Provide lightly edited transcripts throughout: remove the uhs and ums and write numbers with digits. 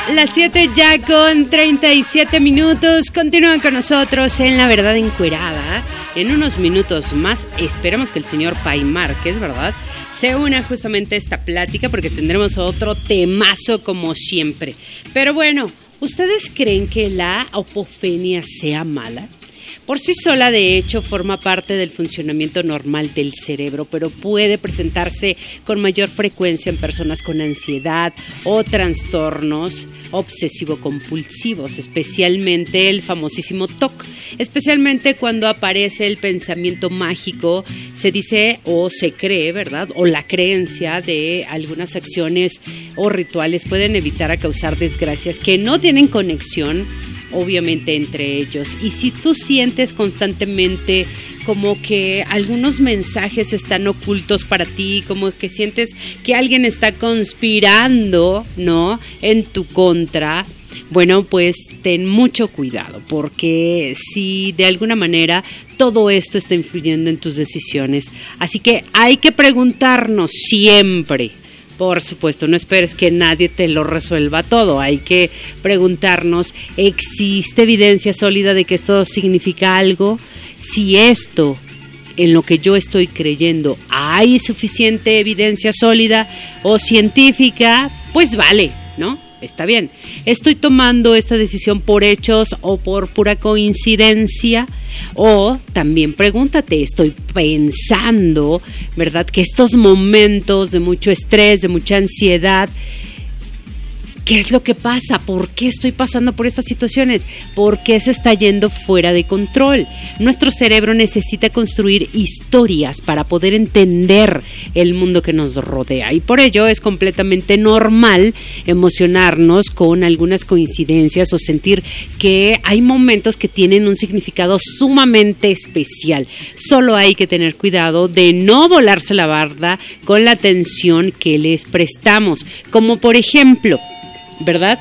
Las 7 ya con 37 minutos. Continúan con nosotros en La Verdad Encuerada. En unos minutos más esperamos que el señor Pay Márquez, ¿verdad?, se una justamente a esta plática porque tendremos otro temazo como siempre. Pero bueno, ¿ustedes creen que la apofenia sea mala? Por sí sola, de hecho, forma parte del funcionamiento normal del cerebro, pero puede presentarse con mayor frecuencia en personas con ansiedad o trastornos obsesivo-compulsivos, especialmente el famosísimo TOC. Especialmente cuando aparece el pensamiento mágico, se dice o se cree, ¿verdad?, o la creencia de algunas acciones o rituales pueden evitar a causar desgracias que no tienen conexión obviamente entre ellos. Y si tú sientes constantemente como que algunos mensajes están ocultos para ti, como que sientes que alguien está conspirando, ¿no?, en tu contra, bueno, pues ten mucho cuidado, porque si de alguna manera todo esto está influyendo en tus decisiones. Así que hay que preguntarnos siempre. Por supuesto, no esperes que nadie te lo resuelva todo. Hay que preguntarnos, ¿existe evidencia sólida de que esto significa algo? Si esto, en lo que yo estoy creyendo, hay suficiente evidencia sólida o científica, pues vale, ¿no? Está bien. ¿Estoy tomando esta decisión por hechos o por pura coincidencia? O también pregúntate, ¿estoy pensando, verdad, que estos momentos de mucho estrés, de mucha ansiedad, qué es lo que pasa? ¿Por qué estoy pasando por estas situaciones? ¿Por qué se está yendo fuera de control? Nuestro cerebro necesita construir historias para poder entender el mundo que nos rodea, y por ello es completamente normal emocionarnos con algunas coincidencias o sentir que hay momentos que tienen un significado sumamente especial. Solo hay que tener cuidado de no volarse la barda con la atención que les prestamos, como por ejemplo, ¿verdad?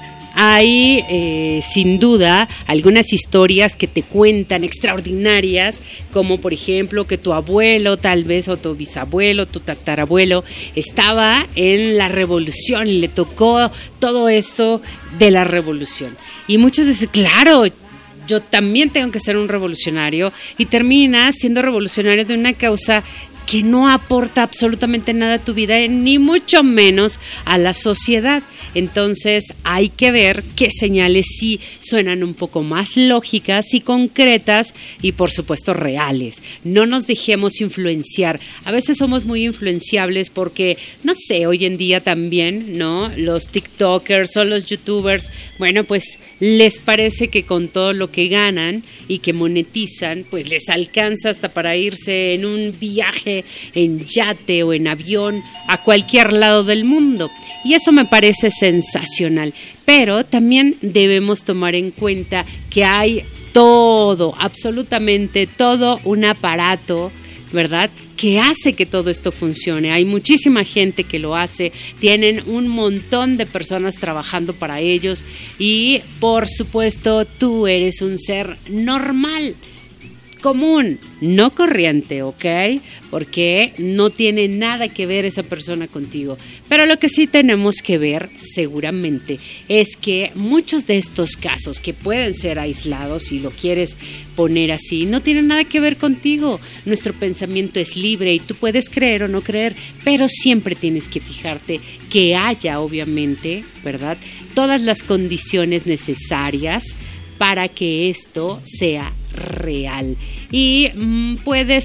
Hay sin duda algunas historias que te cuentan extraordinarias, como por ejemplo que tu abuelo tal vez, o tu bisabuelo, tu tatarabuelo estaba en la revolución y le tocó todo esto de la revolución. Y muchos dicen, claro, yo también tengo que ser un revolucionario, y terminas siendo revolucionario de una causa que no aporta absolutamente nada a tu vida, ni mucho menos a la sociedad. Entonces hay que ver qué señales sí suenan un poco más lógicas y concretas y por supuesto reales. No nos dejemos influenciar. A veces somos muy influenciables porque, no sé, hoy en día también, ¿no?, los TikTokers o los YouTubers, bueno, pues les parece que con todo lo que ganan y que monetizan, pues les alcanza hasta para irse en un viaje en yate o en avión a cualquier lado del mundo, y eso me parece sensacional. Pero también debemos tomar en cuenta que hay todo, absolutamente todo un aparato, ¿verdad?, que hace que todo esto funcione. Hay muchísima gente que lo hace, tienen un montón de personas trabajando para ellos, y por supuesto tú eres un ser normal, común, no corriente, ¿ok? Porque no tiene nada que ver esa persona contigo. Pero lo que sí tenemos que ver, seguramente, es que muchos de estos casos que pueden ser aislados, si lo quieres poner así, no tienen nada que ver contigo. Nuestro pensamiento es libre y tú puedes creer o no creer, pero siempre tienes que fijarte que haya, obviamente, ¿verdad?, todas las condiciones necesarias para que esto sea real. Y puedes